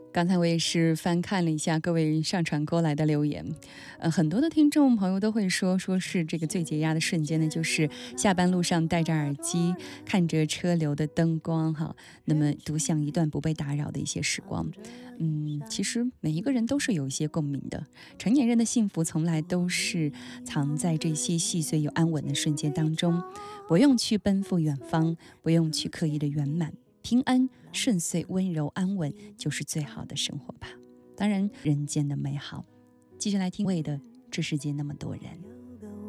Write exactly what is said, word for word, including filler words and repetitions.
刚才我也是翻看了一下各位上传过来的留言，呃，很多的听众朋友都会说，说是这个最解压的瞬间呢，就是下班路上戴着耳机，看着车流的灯光哈，那么独享一段不被打扰的一些时光。嗯，其实每一个人都是有一些共鸣的，成年人的幸福从来都是藏在这些细碎又安稳的瞬间当中，不用去奔赴远方，不用去刻意的圆满。平安顺遂温柔安稳就是最好的生活吧，当然人间的美好。继续来听魏的这世界那么多人。